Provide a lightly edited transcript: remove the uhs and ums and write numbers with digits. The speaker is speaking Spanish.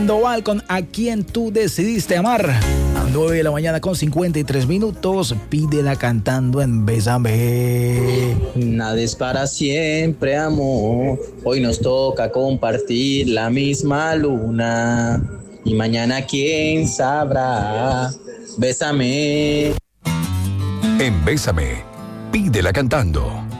Sandoval con A Quien Tú Decidiste Amar. A 9 de la mañana con 53 minutos. Pídela cantando en Bésame. Nada es para siempre, amor. Hoy nos toca compartir la misma luna. Y mañana quién sabrá. Bésame. En Bésame, pídela cantando.